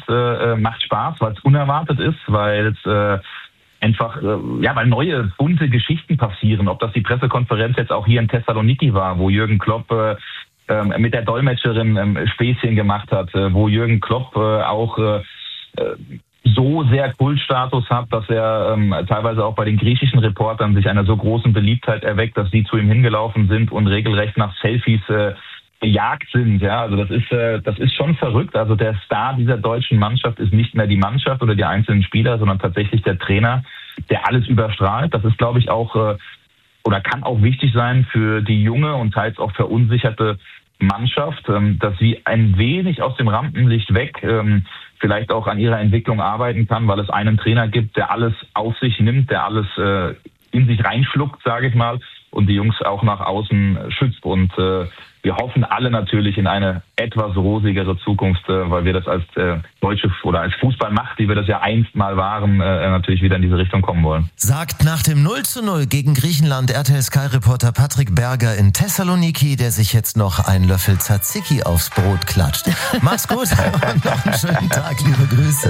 macht Spaß, weil es unerwartet ist, weil es einfach, weil neue, bunte Geschichten passieren. Ob das die Pressekonferenz jetzt auch hier in Thessaloniki war, wo Jürgen Klopp mit der Dolmetscherin Späßchen gemacht hat, wo Jürgen Klopp auch so sehr Kultstatus hat, dass er teilweise auch bei den griechischen Reportern sich einer so großen Beliebtheit erweckt, dass sie zu ihm hingelaufen sind und regelrecht nach Selfies gejagt sind. Ja, also das ist schon verrückt. Also der Star dieser deutschen Mannschaft ist nicht mehr die Mannschaft oder die einzelnen Spieler, sondern tatsächlich der Trainer, der alles überstrahlt. Das ist, glaube ich, auch oder kann auch wichtig sein für die junge und teils auch verunsicherte Mannschaft, dass sie ein wenig aus dem Rampenlicht weg vielleicht auch an ihrer Entwicklung arbeiten kann, weil es einen Trainer gibt, der alles auf sich nimmt, der alles in sich reinschluckt, sage ich mal, und die Jungs auch nach außen schützt. Und wir hoffen alle natürlich in eine etwas rosigere Zukunft, weil wir das als deutsche oder als Fußballmacht, die wir das ja einst mal waren, natürlich wieder in diese Richtung kommen wollen. Sagt nach dem 0:0 gegen Griechenland RTL Sky-Reporter Patrick Berger in Thessaloniki, der sich jetzt noch einen Löffel Tzatziki aufs Brot klatscht. Mach's gut und noch einen schönen Tag, liebe Grüße.